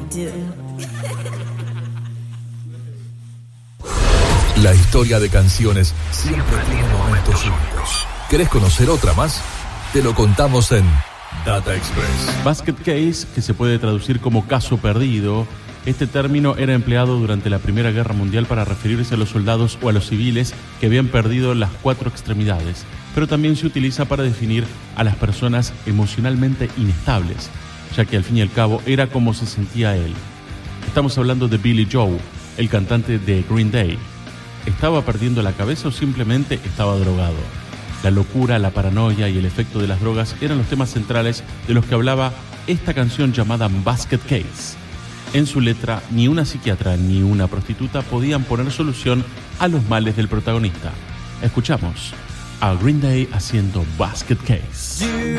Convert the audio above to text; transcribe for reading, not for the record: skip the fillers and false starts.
do. La historia de canciones siempre tiene momentos únicos. ¿Querés conocer otra más? Te lo contamos en Data Express. Basket case, que se puede traducir como caso perdido. Este término era empleado durante la Primera Guerra Mundial para referirse a los soldados o a los civiles que habían perdido las 4 extremidades, pero también se utiliza para definir a las personas emocionalmente inestables, ya que al fin y al cabo era como se sentía él. Estamos hablando de Billy Joe, el cantante de Green Day. ¿Estaba perdiendo la cabeza o simplemente estaba drogado? La locura, la paranoia y el efecto de las drogas eran los temas centrales de los que hablaba esta canción llamada Basket Case. En su letra, ni una psiquiatra ni una prostituta podían poner solución a los males del protagonista. Escuchamos a Green Day haciendo Basket Case.